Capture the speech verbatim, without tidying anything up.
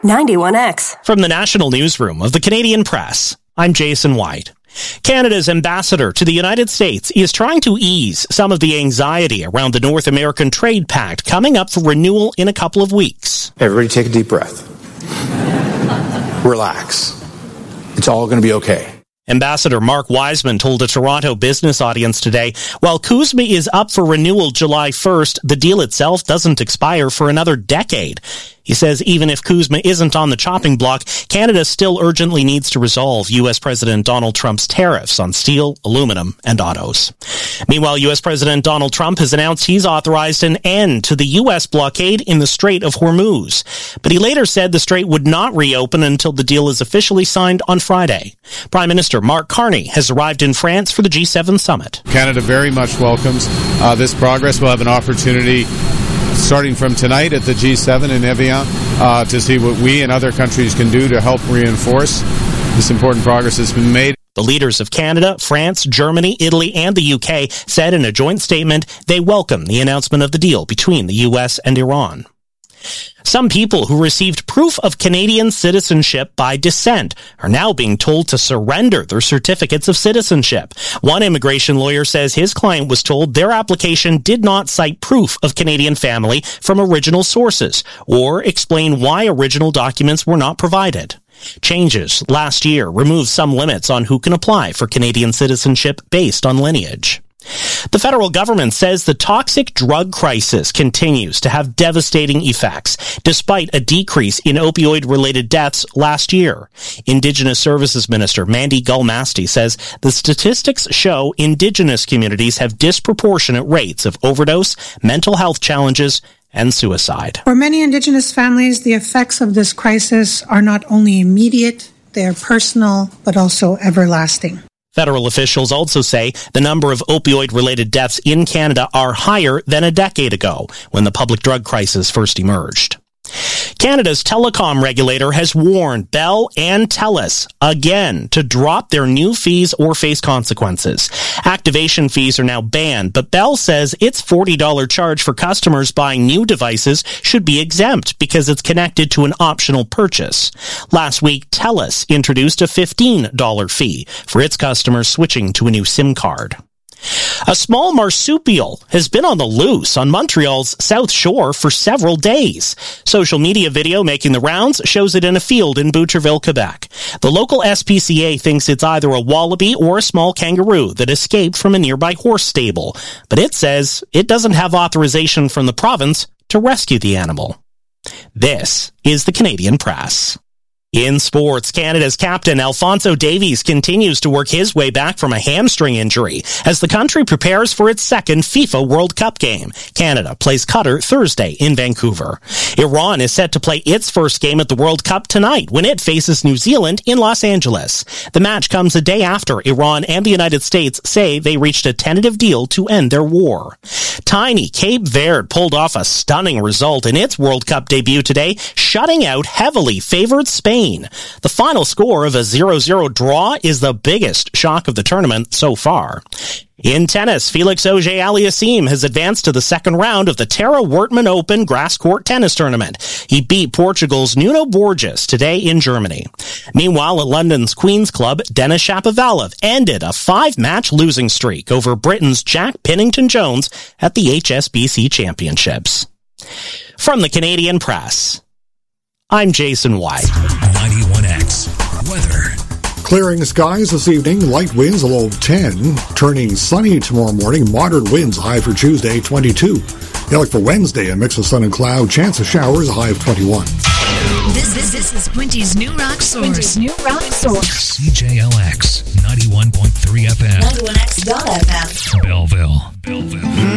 ninety-one X. From the National Newsroom of the Canadian Press, I'm Jason White. Canada's ambassador to the United States is trying to ease some of the anxiety around the North American Trade Pact coming up for renewal in a couple of weeks. Everybody take a deep breath. Relax. It's all going to be okay. Ambassador Mark Wiseman told a Toronto business audience today, while CUSMA is up for renewal July first, the deal itself doesn't expire for another decade. He says even if CUSMA isn't on the chopping block, Canada still urgently needs to resolve U S President Donald Trump's tariffs on steel, aluminum, and autos. Meanwhile, U S President Donald Trump has announced he's authorized an end to the U S blockade in the Strait of Hormuz. But he later said the strait would not reopen until the deal is officially signed on Friday. Prime Minister Mark Carney has arrived in France for the G seven summit. Canada very much welcomes uh, this progress. We'll have an opportunity starting from tonight at the G seven in Evian uh, to see what we and other countries can do to help reinforce this important progress that's been made. The leaders of Canada, France, Germany, Italy, and the U K said in a joint statement they welcome the announcement of the deal between the U S and Iran. Some people who received proof of Canadian citizenship by descent are now being told to surrender their certificates of citizenship. One immigration lawyer says his client was told their application did not cite proof of Canadian family from original sources or explain why original documents were not provided. Changes last year removed some limits on who can apply for Canadian citizenship based on lineage. The federal government says the toxic drug crisis continues to have devastating effects, despite a decrease in opioid-related deaths last year. Indigenous Services Minister Mandy Gulmasti says the statistics show Indigenous communities have disproportionate rates of overdose, mental health challenges, and suicide. For many Indigenous families, the effects of this crisis are not only immediate, they are personal, but also everlasting. Federal officials also say the number of opioid-related deaths in Canada are higher than a decade ago, when the public drug crisis first emerged. Canada's telecom regulator has warned Bell and TELUS again to drop their new fees or face consequences. Activation fees are now banned, but Bell says its forty dollars charge for customers buying new devices should be exempt because it's connected to an optional purchase. Last week, TELUS introduced a fifteen dollars fee for its customers switching to a new SIM card. A small marsupial has been on the loose on Montreal's South Shore for several days. Social media video making the rounds shows it in a field in Boucherville, Quebec. The local S P C A thinks it's either a wallaby or a small kangaroo that escaped from a nearby horse stable, but it says it doesn't have authorization from the province to rescue the animal. This is the Canadian Press. In sports, Canada's captain Alphonso Davies continues to work his way back from a hamstring injury as the country prepares for its second FIFA World Cup game. Canada plays Qatar Thursday in Vancouver. Iran is set to play its first game at the World Cup tonight when it faces New Zealand in Los Angeles. The match comes a day after Iran and the United States say they reached a tentative deal to end their war. Tiny Cape Verde pulled off a stunning result in its World Cup debut today, shutting out heavily favored Spain. The final score of a zero zero draw is the biggest shock of the tournament so far. In tennis, Felix Auger-Aliassime has advanced to the second round of the Tara Wortman Open grass court tennis tournament. He beat Portugal's Nuno Borges today in Germany. Meanwhile, at London's Queen's Club, Denis Shapovalov ended a five-match losing streak over Britain's Jack Pennington-Jones at the H S B C Championships. From the Canadian Press, I'm Jason White. ninety-one X weather. Clearing skies this evening, light winds, a low of ten. Turning sunny tomorrow morning, moderate winds, high for Tuesday, twenty-two. You look for Wednesday, a mix of sun and cloud, chance of showers, a high of twenty-one. This, this, this is Quinty's New Rock Source. Quinty's New Rock Source. C J L X, ninety-one point three F M. ninety-one X dot F M. Belleville. Belleville.